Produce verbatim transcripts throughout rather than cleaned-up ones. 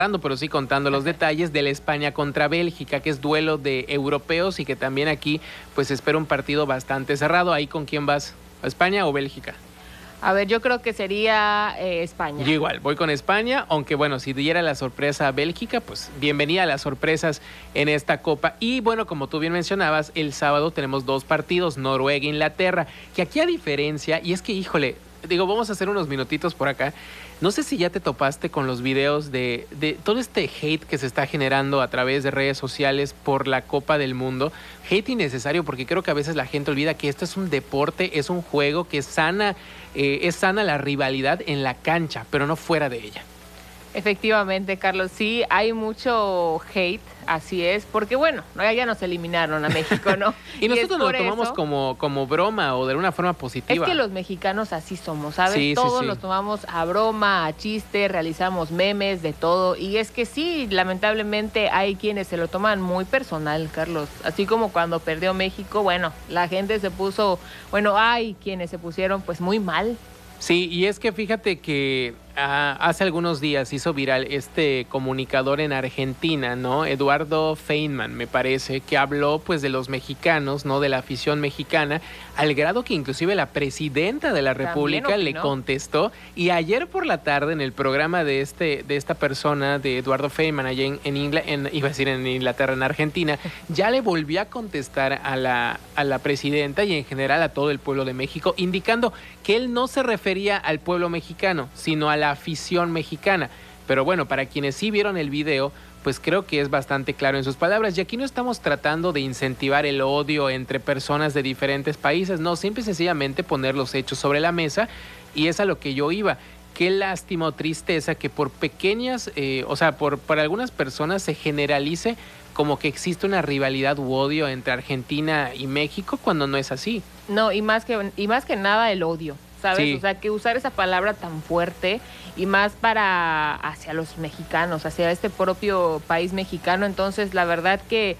pero sí contando los detalles de la España contra Bélgica, que es duelo de europeos y que también aquí pues espera un partido bastante cerrado. ¿Ahí con quién vas? ¿España o Bélgica? A ver, yo creo que sería eh, España. Yo igual, voy con España, aunque bueno, si diera la sorpresa a Bélgica, pues bienvenida a las sorpresas en esta Copa. Y bueno, como tú bien mencionabas, el sábado tenemos dos partidos, Noruega e Inglaterra, que aquí a diferencia, y es que híjole, digo, vamos a hacer unos minutitos por acá. No sé si ya te topaste con los videos de, de todo este hate que se está generando a través de redes sociales por la Copa del Mundo. Hate innecesario, porque creo que a veces la gente olvida que esto es un deporte, es un juego que sana, eh, es sana la rivalidad en la cancha, pero no fuera de ella. Efectivamente, Carlos, sí, hay mucho hate, así es, porque bueno, ya nos eliminaron a México, ¿no? y, y nosotros lo tomamos eso, como, como broma o de una forma positiva. Es que los mexicanos así somos, ¿sabes? Sí, Todos sí, sí. los tomamos a broma, a chiste, realizamos memes, de todo, y es que sí, lamentablemente hay quienes se lo toman muy personal, Carlos, así como cuando perdió México, bueno, la gente se puso, bueno, hay quienes se pusieron pues muy mal. Sí, y es que fíjate que ah, hace algunos días hizo viral este comunicador en Argentina, ¿no? Eduardo Feynman, me parece, que habló pues de los mexicanos, ¿no? De la afición mexicana, al grado que inclusive la presidenta de la República le contestó. Y ayer por la tarde en el programa de este de esta persona, de Eduardo Feynman, allá en, en, Ingl en iba a decir en Inglaterra, en Argentina, ya le volvió a contestar a la, a la presidenta y en general a todo el pueblo de México, indicando que él no se refería al pueblo mexicano, sino a la afición mexicana. Pero bueno, para quienes sí vieron el video, pues creo que es bastante claro en sus palabras. Y aquí no estamos tratando de incentivar el odio entre personas de diferentes países, no, simple y sencillamente poner los hechos sobre la mesa, y es a lo que yo iba. Qué lástima o tristeza que por pequeñas, eh, o sea, por, por algunas personas se generalice como que existe una rivalidad u odio entre Argentina y México, cuando no es así. No, y más que, y más que nada el odio, ¿sabes? Sí. O sea, que usar esa palabra tan fuerte y más para hacia los mexicanos, hacia este propio país mexicano. Entonces, la verdad que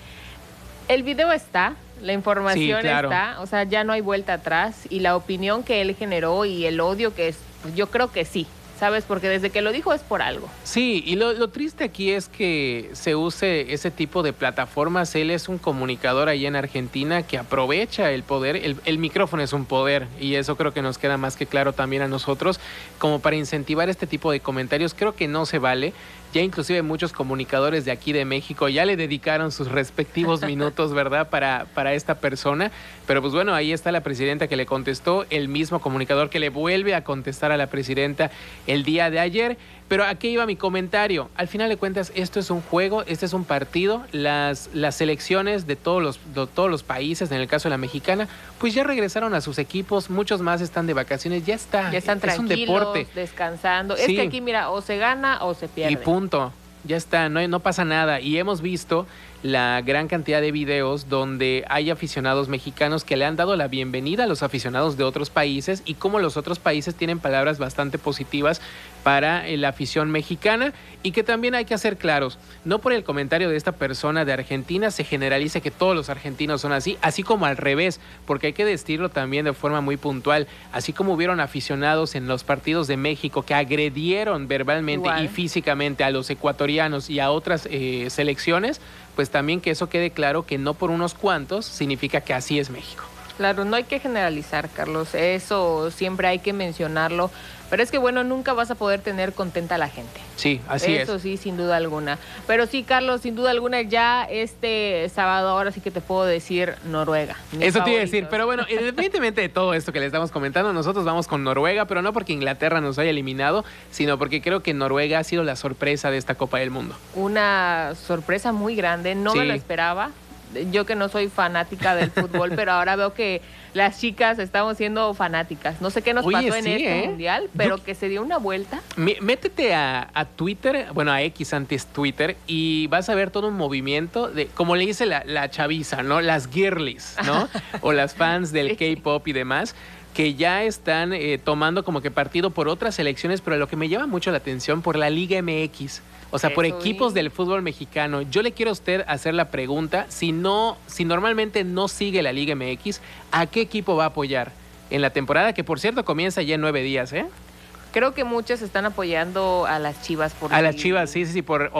el video está, la información sí, claro. está, o sea, ya no hay vuelta atrás, y la opinión que él generó y el odio que es, pues yo creo que sí, ¿sabes? Porque desde que lo dijo es por algo. Sí, y lo, lo triste aquí es que se use ese tipo de plataformas. Él es un comunicador allá en Argentina que aprovecha el poder. El, el micrófono es un poder, y eso creo que nos queda más que claro también a nosotros, como para incentivar este tipo de comentarios. Creo que no se vale. Ya inclusive muchos comunicadores de aquí de México ya le dedicaron sus respectivos minutos, ¿verdad? Para, para esta persona. Pero pues bueno, ahí está la presidenta que le contestó, el mismo comunicador que le vuelve a contestar a la presidenta el día de ayer. Pero ¿a qué iba mi comentario? Al final de cuentas, esto es un juego, este es un partido. Las, las selecciones de todos los, de todos los países, en el caso de la mexicana, pues ya regresaron a sus equipos, muchos más están de vacaciones, ya está. Ya están es tranquilos, un deporte. Descansando. Sí. Es que aquí, mira, o se gana o se pierde. Y punto. Ya está, no, no pasa nada. Y hemos visto la gran cantidad de videos donde hay aficionados mexicanos que le han dado la bienvenida a los aficionados de otros países, y cómo los otros países tienen palabras bastante positivas para la afición mexicana. Y que también hay que ser claros, no por el comentario de esta persona de Argentina se generalice que todos los argentinos son así, así como al revés, porque hay que decirlo también de forma muy puntual. Así como hubieron aficionados en los partidos de México que agredieron verbalmente Igual. y físicamente a los ecuatorianos y a otras eh, selecciones, pues también que eso quede claro, que no por unos cuantos significa que así es México. Claro, no hay que generalizar, Carlos, eso siempre hay que mencionarlo, pero es que bueno, nunca vas a poder tener contenta a la gente. Sí, así es. Eso sí, sin duda alguna. Pero sí, Carlos, sin duda alguna, ya este sábado, ahora sí que te puedo decir Noruega. Eso te iba a decir, pero bueno, independientemente de todo esto que le estamos comentando, nosotros vamos con Noruega, pero no porque Inglaterra nos haya eliminado, sino porque creo que Noruega ha sido la sorpresa de esta Copa del Mundo. Una sorpresa muy grande, no sí. me lo esperaba. Yo que no soy fanática del fútbol, pero ahora veo que las chicas estamos siendo fanáticas. No sé qué nos Oye, pasó en sí, este ¿eh? mundial, pero Yo... que se dio una vuelta. Métete a, a Twitter, bueno, a X antes Twitter, y vas a ver todo un movimiento de, como le dice la, la chaviza, ¿no? Las girlies, ¿no? O las fans del K-pop y demás, que ya están eh, tomando como que partido por otras selecciones, pero lo que me llama mucho la atención, por la Liga M X. O sea, por equipos del fútbol mexicano. Yo le quiero a usted hacer la pregunta, si no, si normalmente no sigue la Liga M X, ¿a qué equipo va a apoyar en la temporada? Que por cierto comienza ya en nueve días, ¿eh? creo que muchas están apoyando a las Chivas. Por a las Chivas, sí, sí, sí, por